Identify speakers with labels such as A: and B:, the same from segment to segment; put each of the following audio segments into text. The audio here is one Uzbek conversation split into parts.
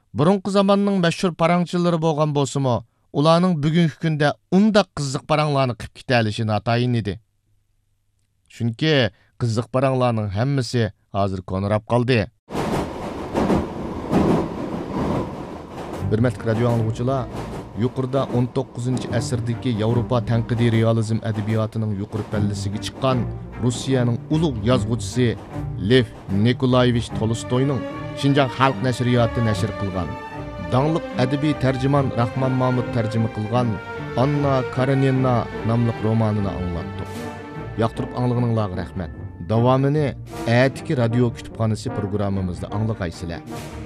A: Burunqi zamanning mashhur parangchilari bo'lgan bo'lsa-mu, ularning bugungi kunda undaq qiziq paranglarni qilib ketalishi notayin edi. Chunki qiziq paranglarning hammasi hozir konirab qoldi. Hurmatli radio anglag'uvchilar, yuqorida 19-asrdagi Yevropa tanqidiy realizm adabiyotining yuqori pallasiga chiqqan Rossiyaning ulug' yozuvchisi Lev Nikolayevich Tolstoyning Şinjan Xalq nashriyoti nashr qilgan, dаңлıq adabiy tarjimon Rahmon Mahmud tarjima qilgan Anna Karenina nomli romanini anglatdik. Yoqtirib anglag'ininglarga rahmat. Davomini atiki radio kutubxonasi programmamizda anglag'aysizlar.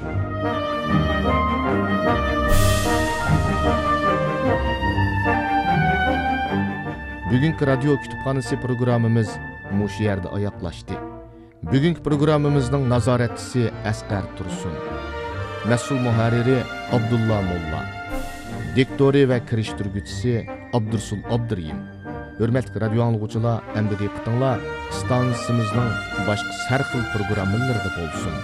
A: Bugungi radio kutubxonasi programmamiz mush yerda oyoqlashdi. Bugungi programmamizning nazoratchisi Asqar Tursun, mas'ul muharriri Abdullah Molla, diktori va kirishtiruvchisi Abdursul Abduriyim. Hurmatli radio anglag'uvchilar, endi diqqatinglar stansimizning boshqa har xil programmalarida bo'lsin.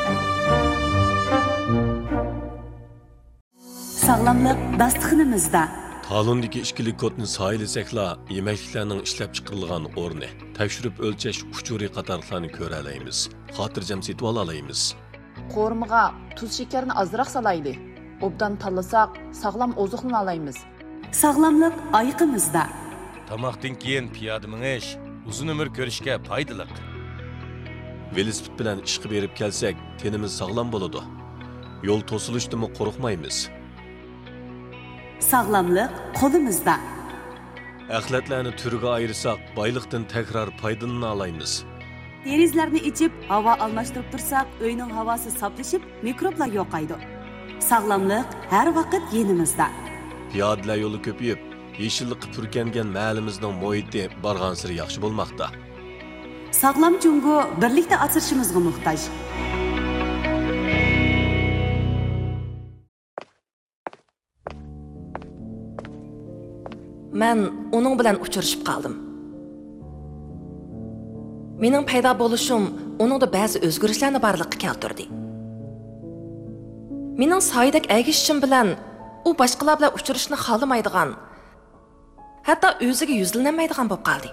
B: Sog'lomlik dasturxonimizda
C: Talondagi ishkilik kodni saylasakla yemekliklarning ishlab chiqarilgan o'rni, tekshirib o'lchash uchuri qatorlarni ko'ra olamiz. Xotirjam setib olaymiz.
D: Qo'rmiga tuz shakarni ozroq salayli. Obdan tanlasak, sog'lom ozuqni olaymiz.
B: Sog'lomlik oyiqimizda.
E: Tamoqdan keyin piyoda minish uzun umr ko'rishga foydali.
C: Velosiped bilan ishga berib kelsak, tenimiz sog'lom bo'ladi. Yo'l to'silishdan qo'rqmaymiz.
B: Sog'lomlik qo'limizda.
C: Axlatlarni turiga ayirsak, boyliqdan takrar foydalanib olaymiz.
B: Derizlarni ichib, havo almashtirib tursak, uyning havosi saflashib, mikroblar yo'qaydi. Sog'lomlik har vaqt yenimizda.
C: Piyodalar yo'li ko'payib, yeşillik pürkengen mahallimizning muhiti bargan siri yaxshi bo'lmoqda.
B: Sog'lom jungo birlikda asrashimizga muhtoj.
F: Men uning bilan uchrashib qoldim. Mening paydo bo'lishim uningda ba'zi o'zgarishlarni barliqqa keltirdi. Mening soydak agishishim bilan u boshqalar bilan uchrashishni xohlamaydigan, hatto o'ziga yuzlanmaydigan bo'lib qoldi.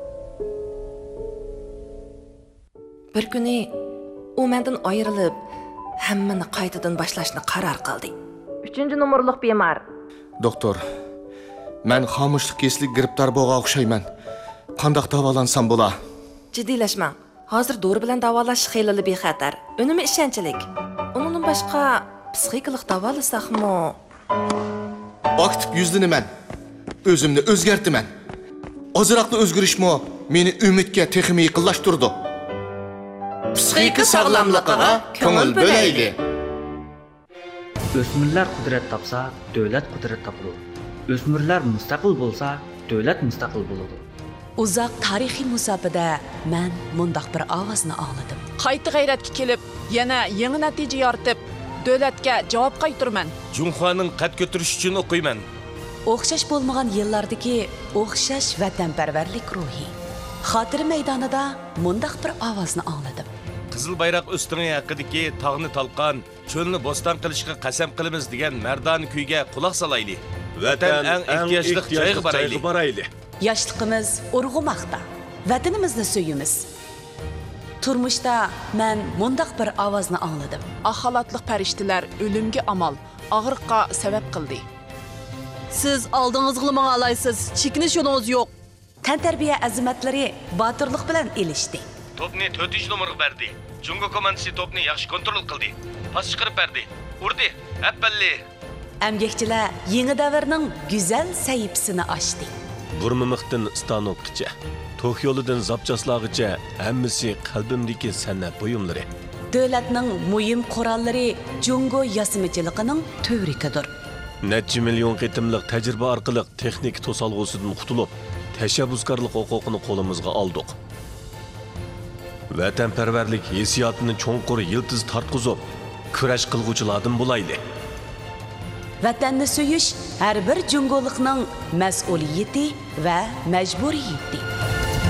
F: Bir kuni u mendan ayrilib, hammani qaytadan boshlashni qaror qildi. 3-nomerlik bemor.
A: Doktor, men xomushlik keslik giribdor bo'lgan o'xshayman. Qanday davolansam bo'la?
F: Jiddiylashmang. Hozir dori bilan davolash xeyli bexatar. Unumi ishonchlik. Undan boshqa psixikalik davolasaqmi?
A: Aktiv yuzlanaman. O'zimni o'zgartiraman. Ozroqli o'zgarishmi meni umidga texmi yaqinlashtirdi. Psixika sog'lomligiga ko'ngil bo'laylik.
G: O'smirlar qudrat topsa, davlat qudrat topadi. O'smirlar mustaqil bo'lsa, davlat mustaqil bo'ladi.
B: Uzoq tarixiy musofada men mundaq bir ovozni angladim.
D: Qayta g'ayratga kelib, yana yangi natija yoritib, davlatga javob qaytarman.
E: Junxoning qad ko'tarish uchun o'qiyman.
B: O'xshash bo'lmagan yillardagi o'xshash vatanparvarlik ruhi. Xotira maydonida mundaq bir ovozni angladim.
E: Qizil bayroq o'stirgan haqidagi tog'ni talqon, cho'lni bo'ston qilishga qasam qilamiz degan mardoni kuyga quloq solaylik. Vatan eng ehtiyojli joyga boraylik.
B: Yoshligimiz urg'umoqda. Vatanimizni suyimiz. Turmushda men mundaq bir ovozni angladim.
D: Axalatliq farishtalar o'limga amal, og'riqqa sabab qildi.
H: Siz oldingizga manga alaysiz, chekinish yo'lingiz yo'q.
B: Tantarbiya azimatlari botirlik bilan elishdi.
E: Topni 4-nomerga berdi. Jungo komandasi topni yaxshi kontrol qildi. Pas chiqarib berdi. Urdi. Appalli.
B: Amgakchilar yangi davrning go'zal sahifasini ochdi.
C: Burmimiqdan Stanokgacha, Tok yo'lidan Zapchaslag'icha hammasi qalbimdagi san'at buyumlari.
B: Davlatning muhim qurollari jungo yasimichiligining tövrikidir.
C: Necha million qitimliq tajriba orqali texnik to'solg'usidan qutulib, tashabbuskorlik huquqini qo'limizga oldik. Vatanparvarlik hissiyotini cho'nqur yiltiz tartqizib, kurash qilg'uvchilardan bo'laylik.
B: Vatanni suyish har bir jungolikning mas'uliyati va majburiyati.